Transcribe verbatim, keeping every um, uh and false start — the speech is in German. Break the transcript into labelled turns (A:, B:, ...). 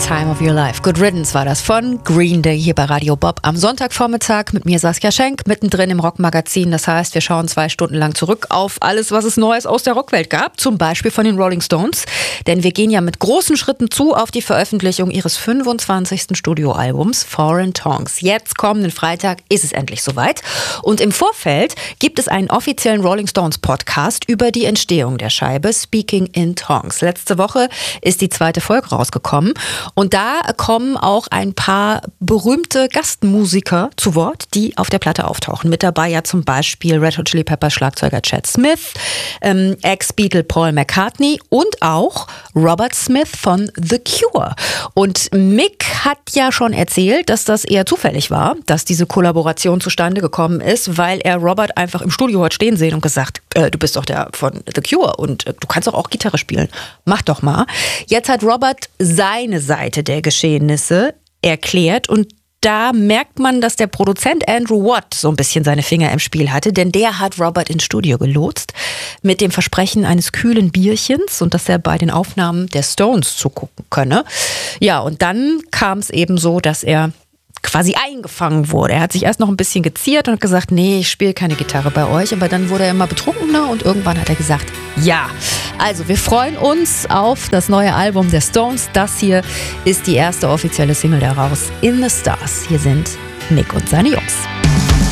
A: Time of Your Life. Good Riddance war das von Green Day hier bei Radio Bob am Sonntagvormittag mit mir Saskia Schenk, mittendrin im Rockmagazin. Das heißt, wir schauen zwei Stunden lang zurück auf alles, was es Neues aus der Rockwelt gab. Zum Beispiel von den Rolling Stones. Denn wir gehen ja mit großen Schritten zu auf die Veröffentlichung ihres fünfundzwanzigsten Studioalbums Foreign Tongues. Jetzt kommenden Freitag ist es endlich soweit. Und im Vorfeld gibt es einen offiziellen Rolling Stones Podcast über die Entstehung der Scheibe Speaking in Tongues. Letzte Woche ist die zweite Folge rausgekommen. Und da kommen auch ein paar berühmte Gastmusiker zu Wort, die auf der Platte auftauchen. Mit dabei ja zum Beispiel Red Hot Chili Peppers Schlagzeuger Chad Smith, ähm, Ex-Beatle Paul McCartney und auch Robert Smith von The Cure. Und Mick hat ja schon erzählt, dass das eher zufällig war, dass diese Kollaboration zustande gekommen ist, weil er Robert einfach im Studio hat stehen sehen und gesagt, äh, du bist doch der von The Cure und äh, du kannst doch auch Gitarre spielen. Mach doch mal. Jetzt hat Robert seine Seite der Geschehnisse erklärt und da merkt man, dass der Produzent Andrew Watt so ein bisschen seine Finger im Spiel hatte, denn der hat Robert ins Studio gelotst mit dem Versprechen eines kühlen Bierchens und dass er bei den Aufnahmen der Stones zugucken könne. Ja, und dann kam es eben so, dass er quasi eingefangen wurde. Er hat sich erst noch ein bisschen geziert und gesagt, nee, ich spiele keine Gitarre bei euch, aber dann wurde er immer betrunkener und irgendwann hat er gesagt, ja. Also wir freuen uns auf das neue Album der Stones. Das hier ist die erste offizielle Single daraus, In the Stars. Hier sind Mick und seine Jungs.